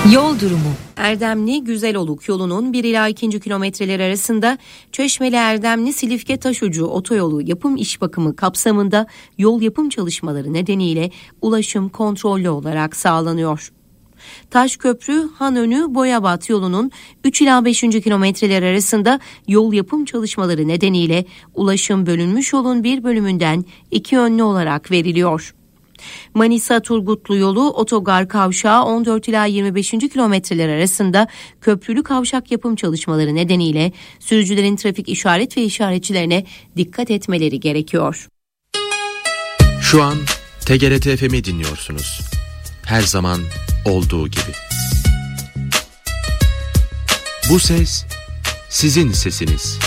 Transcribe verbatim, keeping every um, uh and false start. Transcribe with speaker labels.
Speaker 1: Yol durumu. Erdemli Güzeloluk yolunun bir ila ikinci kilometreleri arasında Çeşmeli Erdemli Silifke Taşucu otoyolu yapım iş bakımı kapsamında yol yapım çalışmaları nedeniyle ulaşım kontrollü olarak sağlanıyor. Taşköprü Hanönü Boyabat yolunun üç ila beşinci kilometreler arasında yol yapım çalışmaları nedeniyle ulaşım bölünmüş yolun bir bölümünden iki yönlü olarak veriliyor. Manisa Turgutlu yolu otogar kavşağı on dört ila yirmi beşinci kilometreler arasında köprülü kavşak yapım çalışmaları nedeniyle sürücülerin trafik işaret ve işaretçilerine dikkat etmeleri gerekiyor.
Speaker 2: Şu an T G R T F M'i dinliyorsunuz. Her zaman olduğu gibi. Bu ses sizin sesiniz.